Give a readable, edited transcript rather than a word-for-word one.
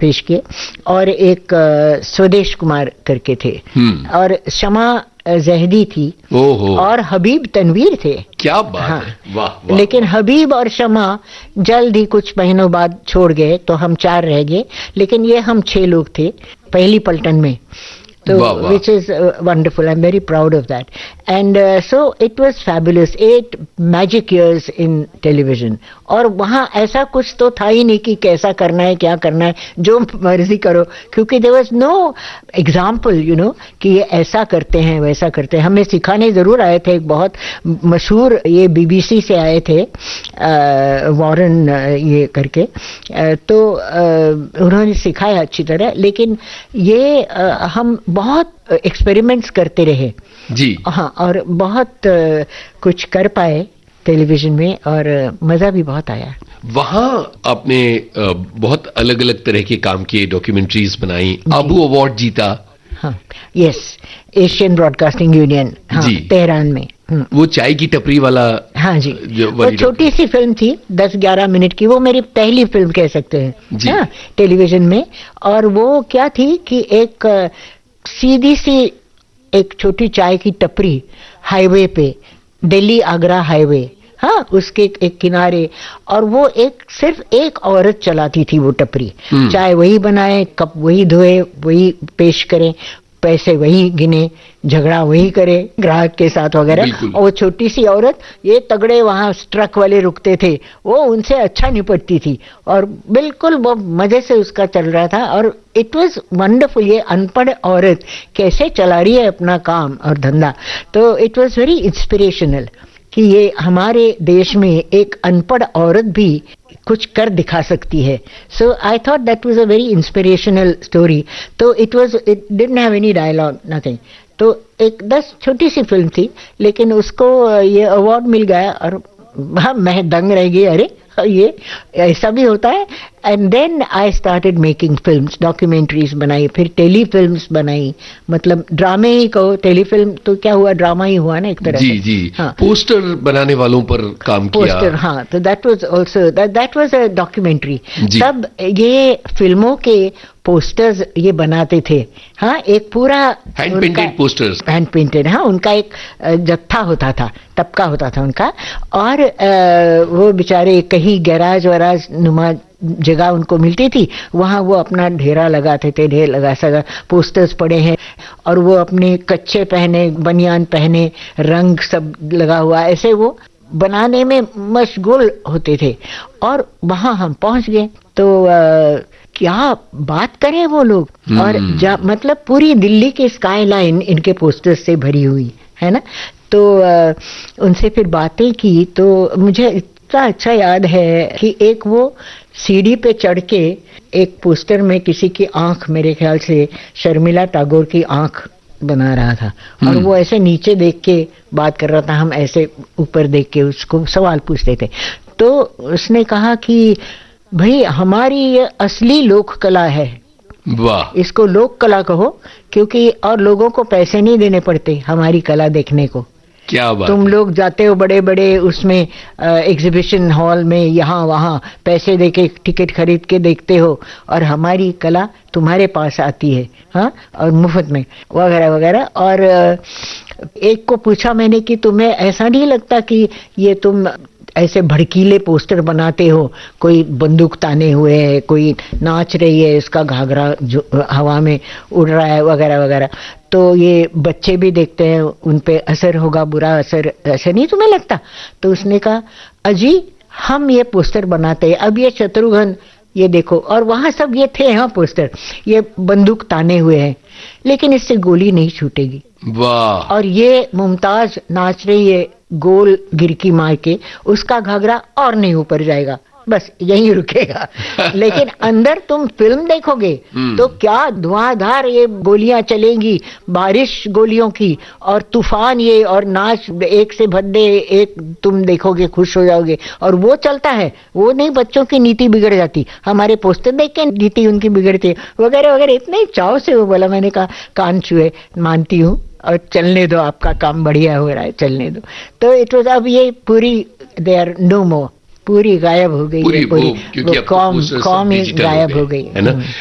पेश किए, और एक स्वदेश कुमार करके थे, और शमा जहदी थी, और हबीब तनवीर थे। क्या बात है, वाह, वाह। लेकिन हबीब और शमा जल्द ही कुछ महीनों बाद छोड़ गए, तो हम 4 रह गए, लेकिन ये हम 6 लोग थे पहली पलटन में, तो which is wonderful. I'm very proud of that. And so it was fabulous. 8 magic years in television. और वहाँ ऐसा कुछ तो था ही नहीं कि कैसा करना है, क्या करना है, जो मर्जी करो, क्योंकि there was no example, you know, कि ये ऐसा करते हैं वैसा करते हैं। हमें सिखाने जरूर आए थे, एक बहुत मशहूर, ये BBC से आए थे, वॉरेन ये करके, तो उन्होंने सिखाया अच्छी तरह, लेकिन ये हम बहुत एक्सपेरिमेंट्स करते रहे जी। हाँ, और बहुत कुछ कर पाए टेलीविजन में, और मजा भी बहुत आया। वहाँ आपने बहुत अलग अलग तरह के काम किए, डॉक्यूमेंट्रीज बनाई, आबू अवार्ड जीता। हाँ, यस, एशियन ब्रॉडकास्टिंग यूनियन, हाँ, तेहरान में। वो चाय की टपरी वाला, हाँ जी, वो छोटी सी फिल्म थी, 10-11 मिनट की, वो मेरी पहली फिल्म कह सकते हैं, हाँ, टेलीविजन में। और वो क्या थी कि एक सीधी सी एक छोटी चाय की टपरी हाईवे पे, दिल्ली आगरा हाईवे, हाँ, उसके एक किनारे, और वो सिर्फ एक औरत चलाती थी वो टपरी। चाय वही बनाए, कप वही धोए, वही पेश करे, पैसे वही गिने, झगड़ा वही करे ग्राहक के साथ वगैरह। और वो छोटी सी औरत, ये तगड़े वहां ट्रक वाले रुकते थे, वो उनसे अच्छा निपटती थी, और बिल्कुल वो मजे से उसका चल रहा था, और इट वाज वंडरफुल। ये अनपढ़ औरत कैसे चला रही है अपना काम और धंधा, तो इट वाज वेरी इंस्पिरेशनल कि ये हमारे देश में एक अनपढ़ औरत भी कुछ कर दिखा सकती है। सो I thought that was a very inspirational story. तो it didn't have any dialogue, nothing. तो एक 10 छोटी सी फिल्म थी, लेकिन उसको ये अवार्ड मिल गया, और मैं दंग रह गई, अरे ये ऐसा भी होता है। And then I started making films, documentaries बनाई, फिर टेली फिल्म्स बनाई, मतलब ड्रामे ही कहो, टेलीफिल्म तो क्या हुआ, ड्रामा ही हुआ ना एक तरह से। जी। हाँ, पोस्टर बनाने वालों पर काम किया। पोस्टर, हाँ, तो that was also that was a documentary. तब ये फिल्मों के पोस्टर्स ये बनाते थे, हाँ, एक पूरा hand painted posters, hand painted, हाँ, उनका एक जत्था होता था, तबका होता था उनका, और वो बेचारे कहीं गैराज वराज नुमा जगह उनको मिलती थी, वहां वो अपना ढेर लगा सका, पोस्टर्स पड़े हैं, और वो अपने कच्चे पहने, बनियान पहने, रंग सब लगा हुआ, ऐसे वो बनाने में मशगूल होते थे। और वहां हम पहुंच गए, तो क्या बात करें वो लोग, और मतलब पूरी दिल्ली की स्काई लाइन इनके पोस्टर्स से भरी हुई है ना। तो उनसे फिर बातें की, तो मुझे इतना अच्छा याद है कि एक वो सीढ़ी पे चढ़ के एक पोस्टर में किसी की आंख, मेरे ख्याल से शर्मिला टैगोर की आंख बना रहा था, और वो ऐसे नीचे देख के बात कर रहा था, हम ऐसे ऊपर देख के उसको सवाल पूछते थे। तो उसने कहा कि भाई हमारी ये असली लोक कला है, वाह, इसको लोक कला कहो, क्योंकि और लोगों को पैसे नहीं देने पड़ते हमारी कला देखने को। क्या बात, तुम लोग जाते हो बड़े बड़े उसमें एग्जीबिशन हॉल में, यहाँ वहाँ पैसे देके टिकट खरीद के देखते हो, और हमारी कला तुम्हारे पास आती है, हाँ, और मुफ्त में वगैरह वगैरह। और एक को पूछा मैंने कि तुम्हें ऐसा नहीं लगता कि ये तुम ऐसे भड़कीले पोस्टर बनाते हो, कोई बंदूक ताने हुए है, कोई नाच रही है, इसका घाघरा जो हवा में उड़ रहा है वगैरह वगैरह, तो ये बच्चे भी देखते हैं, उन पे असर होगा, बुरा असर, ऐसा नहीं तुम्हें लगता? तो उसने कहा, अजी हम ये पोस्टर बनाते हैं, अब ये शत्रुघ्न ये देखो, और वहां सब ये थे, हाँ, पोस्टर, ये बंदूक ताने हुए हैं, लेकिन इससे गोली नहीं छूटेगी। वाह। और ये मुमताज नाच रही है गोल गिरकी मार के, उसका घाघरा और नहीं ऊपर जाएगा, बस यहीं रुकेगा। लेकिन अंदर तुम फिल्म देखोगे तो क्या धुआंधार ये गोलियां चलेंगी, बारिश गोलियों की, और तूफान ये, और नाच एक से भद्दे एक, तुम देखोगे खुश हो जाओगे। और वो चलता है, वो नहीं बच्चों की नीति बिगड़ जाती, हमारे पोस्टर देख के नीति उनकी बिगड़ती है वगैरह वगैरह। इतने चाव से वो बोला, मैंने कहा कान छुए, मानती हूँ, और चलने दो, आपका काम बढ़िया हो रहा है, चलने दो। तो इट वाज, अब ये पूरी दे आर नो मोर, पूरी गायब हो गई है, पूरी कॉम ही गायब हो गई है ना।